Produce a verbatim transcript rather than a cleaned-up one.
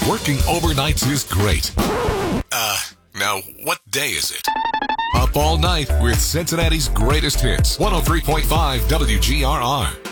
Working overnights is great. Uh, now, what day is it? Up all night with Cincinnati's greatest hits. one oh three point five W G R R.